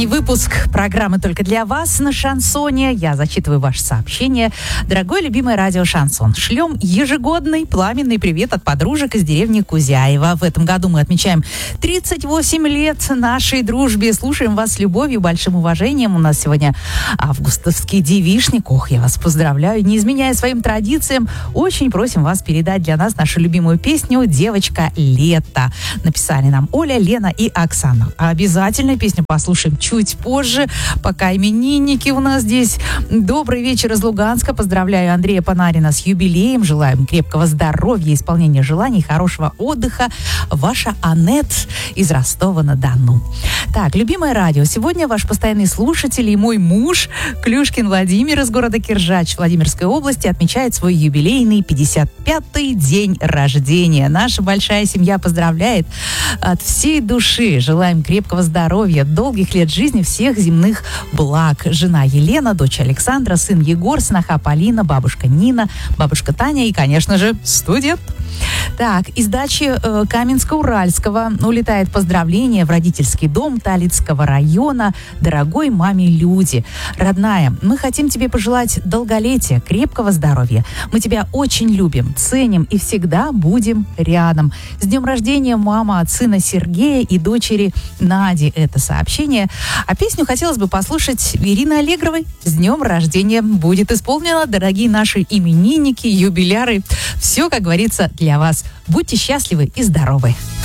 Выпуск программы «Только для вас» на Шансоне. Я зачитываю ваше сообщение. Дорогое любимое радио «Шансон», шлем ежегодный пламенный привет от подружек из деревни Кузяево. В этом году мы отмечаем 38 лет нашей дружбе. Слушаем вас с любовью, большим уважением. У нас сегодня августовский девичник. Ох, я вас поздравляю. Не изменяя своим традициям, очень просим вас передать для нас нашу любимую песню «Девочка лето». Написали нам Оля, Лена и Оксана. Обязательно песню послушаем чуть позже, пока именинники у нас здесь. Добрый вечер из Луганска. Поздравляю Андрея Панарина с юбилеем. Желаем крепкого здоровья, исполнения желаний, хорошего отдыха. Ваша Анет из Ростова-на-Дону. Так, любимое радио. Сегодня ваш постоянный слушатель и мой муж Клюшкин Владимир из города Киржач Владимирской области отмечает свой юбилейный 55-й день рождения. Наша большая семья поздравляет от всей души. Желаем крепкого здоровья, долгих лет жизни, всех земных благ. Жена Елена, дочь Александра, сын Егор, сноха Полина, бабушка Нина, бабушка Таня и, конечно же, студент. Так, из дачи Каменска-Уральского улетает поздравление в родительский дом Талицкого района. Дорогой маме Люде. Родная, мы хотим тебе пожелать долголетия, крепкого здоровья. Мы тебя очень любим, ценим и всегда будем рядом. С днем рождения, мама от сына Сергея и дочери Нади. Это сообщение. А песню хотелось бы послушать Ирины Аллегровой. С днем рождения будет исполнено, дорогие наши именинники, юбиляры. Все, как говорится, для вас. Будьте счастливы и здоровы.